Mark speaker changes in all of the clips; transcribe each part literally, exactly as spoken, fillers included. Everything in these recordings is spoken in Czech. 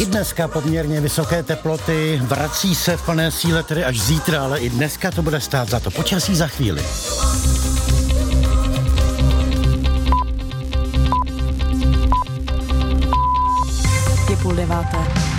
Speaker 1: I dneska poměrně vysoké teploty, vrací se v plné síle tedy až zítra, ale i dneska to bude stát za to. Počasí za chvíli.
Speaker 2: Je půl deváté.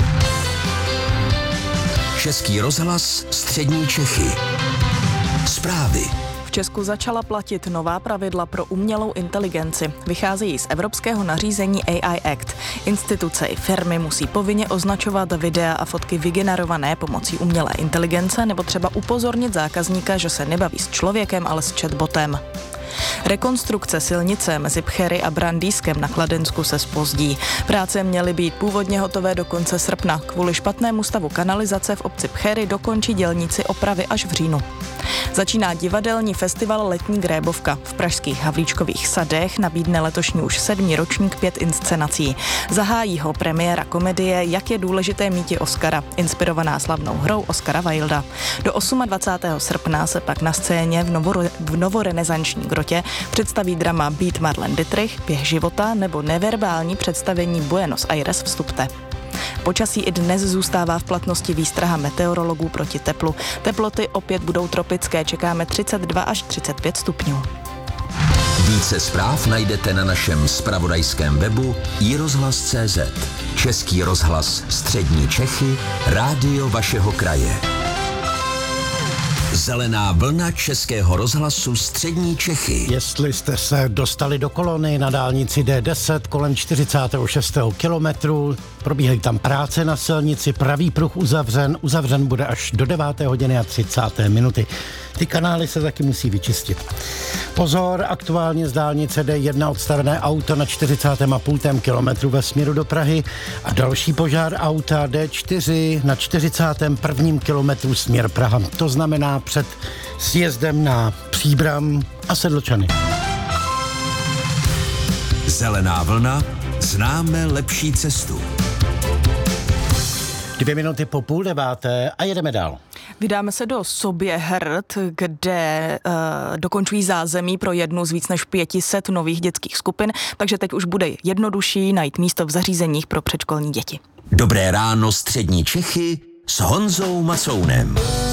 Speaker 3: Český rozhlas, střední Čechy. Zprávy.
Speaker 2: V Česku začala platit nová pravidla pro umělou inteligenci. Vycházejí z evropského nařízení A I Act. Instituce i firmy musí povinně označovat videa a fotky vygenerované pomocí umělé inteligence nebo třeba upozornit zákazníka, že se nebaví s člověkem, ale s chatbotem. Rekonstrukce silnice mezi Pchery a Brandýskem na Kladensku se zpozdí. Práce měly být původně hotové do konce srpna. Kvůli špatnému stavu kanalizace v obci Pchery dokončí dělníci opravy až v říjnu. Začíná divadelní festival Letní grébovka. V pražských Havlíčkových sadech nabídne letošní už sedmý ročník pět inscenací. Zahájí ho premiéra komedie Jak je důležité míti Oscara, inspirovaná slavnou hrou Oscara Wilda. Do dvacátého osmého srpna se pak na scéně v, novore, v novorenesanční grotě představí drama Být Marlene Dietrich, Běh života nebo neverbální představení Buenos Aires vstupte. Počasí i dnes zůstává v platnosti výstraha meteorologů proti teplu. Teploty opět budou tropické, čekáme třicet dva až třicet pět stupňů.
Speaker 3: Více zpráv najdete na našem zpravodajském webu i rozhlas tečka cé zet. Český rozhlas, střední Čechy, rádio vašeho kraje. Zelená vlna Českého rozhlasu střední Čechy.
Speaker 1: Jestli jste se dostali do kolony na dálnici D deset kolem čtyřicátého šestého kilometru, probíhají tam práce na silnici, pravý pruh uzavřen, uzavřen bude až do deváté hodiny a třicáté minuty. Ty kanály se taky musí vyčistit. Pozor, aktuálně z dálnice D jedna odstavené auto na čtyřicátém a půl kilometru ve směru do Prahy a další požár auta D čtyři na čtyřicátém prvním kilometru směr Praha. To znamená před sjezdem na Příbram a Sedlčany.
Speaker 3: Zelená vlna, známe lepší cestu.
Speaker 1: Dvě minuty po půl deváté a jedeme dál.
Speaker 2: Vydáme se do Soběhrad, kde uh, dokončují zázemí pro jednu z víc než pěti set nových dětských skupin, takže teď už bude jednodušší najít místo v zařízeních pro předškolní děti.
Speaker 3: Dobré ráno střední Čechy s Honzou Macounem.